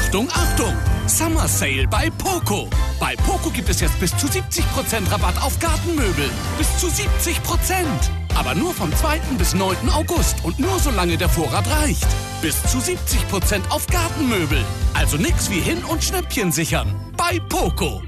Achtung, Achtung! Summer Sale bei Poco. Bei Poco gibt es jetzt bis zu 70% Rabatt auf Gartenmöbel. Bis zu 70%! Aber nur vom 2. bis 9. August und nur solange der Vorrat reicht. Bis zu 70% auf Gartenmöbel. Also nix wie hin und Schnäppchen sichern. Bei Poco.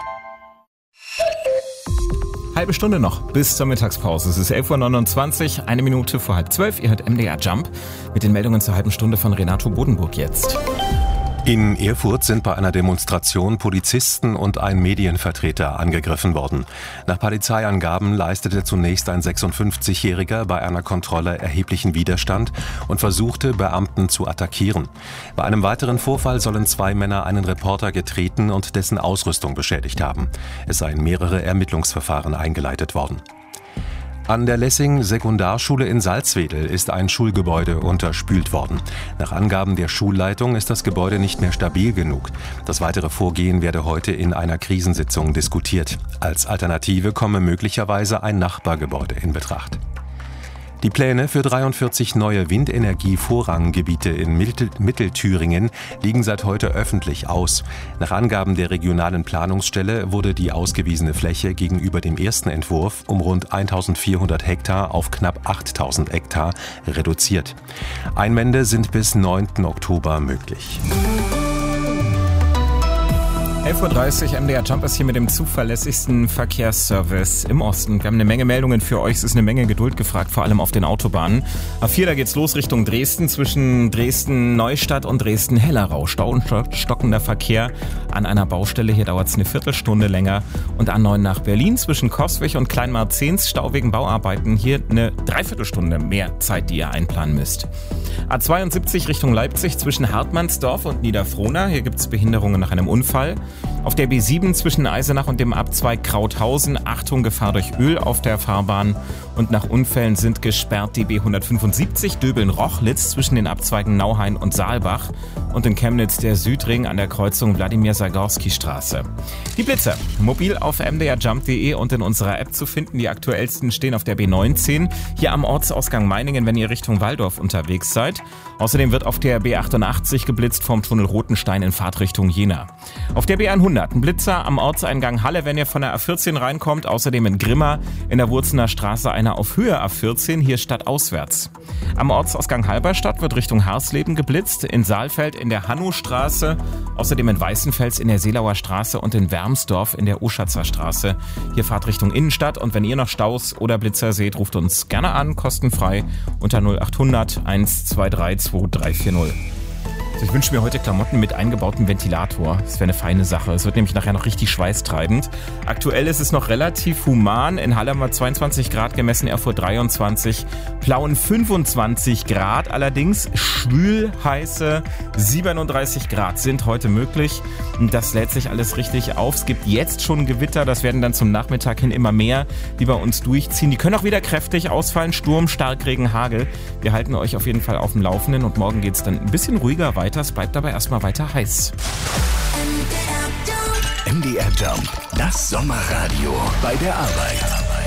Halbe Stunde noch bis zur Mittagspause. Es ist 11.29 Uhr, 1 Minute vor 11:30. Ihr hört MDR Jump mit den Meldungen zur halben Stunde von Renato Bodenburg jetzt. In Erfurt sind bei einer Demonstration Polizisten und ein Medienvertreter angegriffen worden. Nach Polizeiangaben leistete zunächst ein 56-Jähriger bei einer Kontrolle erheblichen Widerstand und versuchte, Beamten zu attackieren. Bei einem weiteren Vorfall sollen 2 Männer einen Reporter getreten und dessen Ausrüstung beschädigt haben. Es seien mehrere Ermittlungsverfahren eingeleitet worden. An der Lessing-Sekundarschule in Salzwedel ist ein Schulgebäude unterspült worden. Nach Angaben der Schulleitung ist das Gebäude nicht mehr stabil genug. Das weitere Vorgehen werde heute in einer Krisensitzung diskutiert. Als Alternative komme möglicherweise ein Nachbargebäude in Betracht. Die Pläne für 43 neue Windenergie-Vorranggebiete in Mittelthüringen liegen seit heute öffentlich aus. Nach Angaben der regionalen Planungsstelle wurde die ausgewiesene Fläche gegenüber dem ersten Entwurf um rund 1.400 Hektar auf knapp 8.000 Hektar reduziert. Einwände sind bis 9. Oktober möglich. 11.30 Uhr, MDR Jump ist hier mit dem zuverlässigsten Verkehrsservice im Osten. Wir haben eine Menge Meldungen für euch, es ist eine Menge Geduld gefragt, vor allem auf den Autobahnen. A4, da geht's los Richtung Dresden, zwischen Dresden-Neustadt und Dresden-Hellerau. Stau und stockender Verkehr an einer Baustelle, hier dauert es eine Viertelstunde länger. Und A9 nach Berlin, zwischen Coswig und Kleinmarzens, Stau wegen Bauarbeiten, hier eine Dreiviertelstunde mehr Zeit, die ihr einplanen müsst. A72 Richtung Leipzig, zwischen Hartmannsdorf und Niederfrohna, hier gibt's Behinderungen nach einem Unfall. Auf der B7 zwischen Eisenach und dem Abzweig Krauthausen, Achtung, Gefahr durch Öl auf der Fahrbahn. Und nach Unfällen sind gesperrt die B175 Döbeln-Rochlitz zwischen den Abzweigen Nauhain und Saalbach. Und in Chemnitz der Südring an der Kreuzung Wladimir-Sagorski-Straße. Die Blitzer, mobil auf mdrjump.de und in unserer App zu finden. Die aktuellsten stehen auf der B19, hier am Ortsausgang Meiningen, wenn ihr Richtung Walldorf unterwegs seid. Außerdem wird auf der B88 geblitzt vom Tunnel Rotenstein in Fahrtrichtung Jena. Auf der B100 ein Blitzer am Ortseingang Halle, wenn ihr von der A14 reinkommt. Außerdem in Grimma in der Wurzener Straße einer auf Höhe A14, hier stadtauswärts. Am Ortsausgang Halberstadt wird Richtung Harsleben geblitzt, in Saalfeld in der Hannostraße, außerdem in Weißenfels in der Seelauer Straße und in Wermsdorf in der Oschatzer Straße. Hier fahrt Richtung Innenstadt und wenn ihr noch Staus oder Blitzer seht, ruft uns gerne an, kostenfrei unter 0800 123 2340. Ich wünsche mir heute Klamotten mit eingebautem Ventilator. Das wäre eine feine Sache. Es wird nämlich nachher noch richtig schweißtreibend. Aktuell ist es noch relativ human. In Halle haben wir 22 Grad gemessen, Erfurt 23, Plauen 25 Grad. Allerdings schwül heiße 37 Grad sind heute möglich. Und das lädt sich alles richtig auf. Es gibt jetzt schon Gewitter. Das werden dann zum Nachmittag hin immer mehr, die bei uns durchziehen. Die können auch wieder kräftig ausfallen. Sturm, Starkregen, Hagel. Wir halten euch auf jeden Fall auf dem Laufenden. Und morgen geht es dann ein bisschen ruhiger weiter. Es bleibt aber erstmal weiter heiß. MDR Jump, das Sommerradio bei der Arbeit.